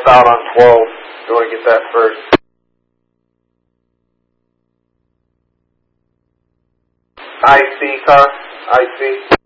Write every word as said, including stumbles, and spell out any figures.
southbound on twelve. You want to get that first. I C car, I C.